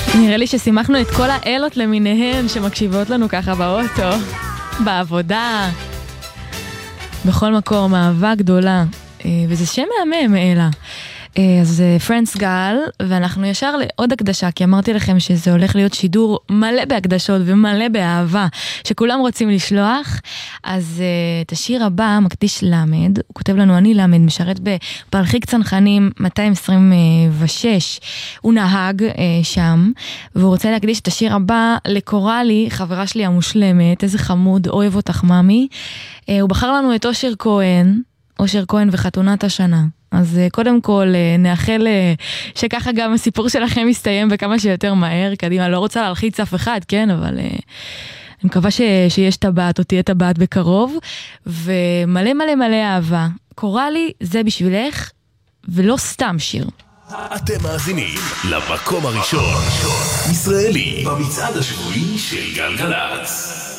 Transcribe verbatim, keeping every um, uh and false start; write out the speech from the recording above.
נראה לי ששימחנו את כל האלות למיניהן שמקשיבות לנו ככה באוטו, בעבודה, בכל מקום, אהבה גדולה, וזה שם מהמם, אלה. אז פרנדס גל, ואנחנו ישר לעוד הקדשה, כי אמרתי לכם שזה הולך להיות שידור מלא בהקדשות ומלא באהבה, שכולם רוצים לשלוח. אז את השיר הבא מקדיש למד, הוא כותב לנו, אני למד, משרת בפלחיק צנחנים מאתיים עשרים ושש, הוא נהג שם, והוא רוצה להקדיש את השיר הבא לקורלי, חברה שלי המושלמת, איזה חמוד, אוהב אותך ממי. הוא בחר לנו את אושר כהן, אושר כהן וחתונת השנה. אז קודם כל נאחל שככה גם הסיפור שלכם יסתיים בכמה שיותר מהר, קדימה, לא רוצה להלחיץ אף אחד, כן, אבל אני מקווה ש, שיש טבעת או תהיה טבעת בקרוב, ומלא מלא מלא אהבה. קורלי, זה בשבילך, ולא סתם שיר. אתם מאזינים למקום הראשון, ישראלי, במצעד השבועי של גלגלצ.